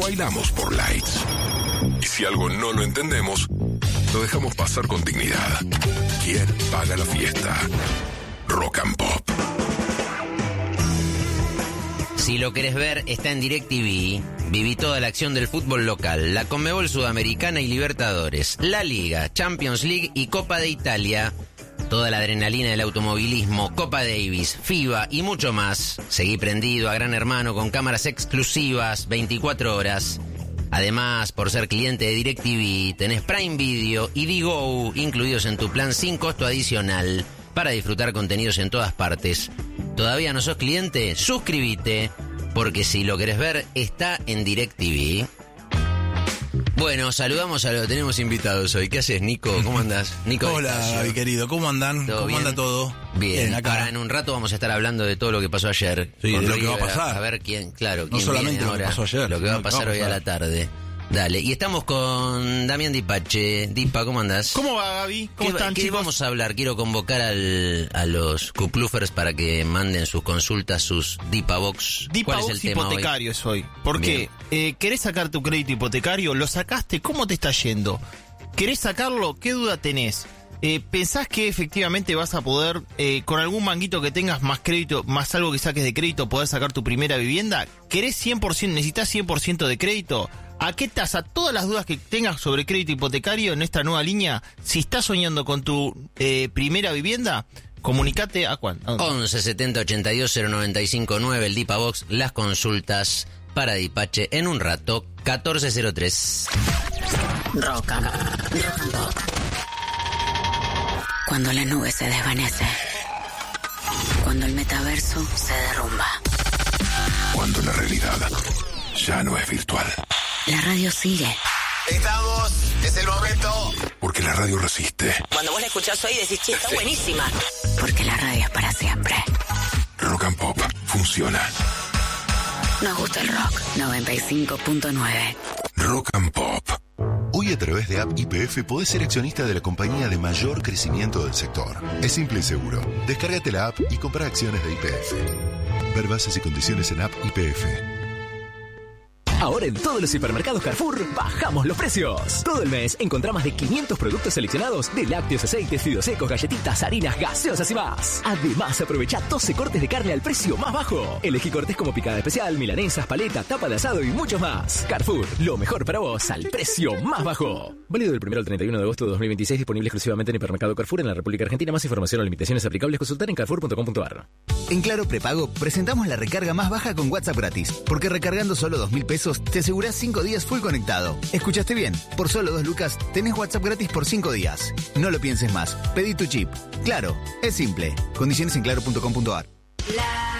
bailamos por likes. Y si algo no lo entendemos, lo dejamos pasar con dignidad. ¿Quién paga la fiesta? Rock and Pop. Si lo querés ver, está en DirecTV. Viví toda la acción del fútbol local, la Conmebol Sudamericana y Libertadores, la Liga, Champions League y Copa de Italia. Toda la adrenalina del automovilismo, Copa Davis, FIBA y mucho más. Seguí prendido a Gran Hermano con cámaras exclusivas, 24 horas. Además, por ser cliente de DirecTV, tenés Prime Video y Digo incluidos en tu plan sin costo adicional para disfrutar contenidos en todas partes. ¿Todavía no sos cliente? Suscríbete, porque si lo querés ver, está en DirecTV. Bueno, saludamos a los que tenemos invitados hoy. ¿Qué haces, Nico? ¿Cómo andás? Nico. Hola, mi querido. ¿Cómo andan? ¿Cómo bien? anda todo? Bien. Acá. Ahora en un rato vamos a estar hablando de todo lo que pasó ayer. Sí, con de lo que River, va a pasar. A ver quién, claro, No quién solamente viene lo que ahora, pasó ayer, lo que va a sino pasar lo que hoy va a a la pasar. tarde. Dale, y estamos con Damián Dipache. Dipa, ¿cómo andás? ¿Cómo va, Gaby? ¿Cómo están, ¿Qué chicos? vamos a hablar? Quiero convocar a los cuplufers para que manden sus consultas, sus Dipabox. ¿Cuál es Dipabox el tema hoy? hipotecarios hoy. ¿Por qué? ¿Querés sacar tu crédito hipotecario? ¿Lo sacaste? ¿Cómo te está yendo? ¿Querés sacarlo? ¿Qué duda tenés? ¿Pensás que efectivamente vas a poder, con algún manguito que tengas más crédito, más algo que saques de crédito, poder sacar tu primera vivienda? ¿Querés 100%, necesitas 100% de crédito? ¿A qué tasa? Todas las dudas que tengas sobre crédito hipotecario en esta nueva línea, si estás soñando con tu primera vivienda, comunicate a cuándo. 11 70 82 095 9, el Dipabox, las consultas para Dipache en un rato, 1403. Rock and Pop. Cuando la nube se desvanece. Cuando el metaverso se derrumba. Cuando la realidad ya no es virtual. La radio sigue. Estamos, es el momento. Porque la radio resiste. Cuando vos la escuchás hoy decís, che, está buenísima. Porque la radio es para siempre. Rock and Pop funciona. Nos gusta el rock. 95.9. Rock and Pop. Hoy a través de App YPF podés ser accionista de la compañía de mayor crecimiento del sector. Es simple y seguro. Descárgate la app y compra acciones de YPF. Ver bases y condiciones en App YPF. Ahora en todos los hipermercados Carrefour bajamos los precios. Todo el mes encontrá más de 500 productos seleccionados de lácteos, aceites, fideos secos, galletitas, harinas, gaseosas y más. Además, aprovecha 12 cortes de carne al precio más bajo. Elegí cortes como picada especial, milanesas, paleta, tapa de asado y muchos más. Carrefour, lo mejor para vos al precio más bajo. Válido del 1 al 31 de agosto de 2026, disponible exclusivamente en hipermercado Carrefour en la República Argentina. Más información o limitaciones aplicables consultar en carrefour.com.ar. En Claro Prepago presentamos la recarga más baja con WhatsApp gratis, porque recargando solo 2.000 pesos te asegurás 5 días full conectado. ¿Escuchaste bien? Por solo 2 lucas tenés WhatsApp gratis por 5 días. No lo pienses más. Pedí tu chip. Claro, es simple. Condiciones en claro.com.ar.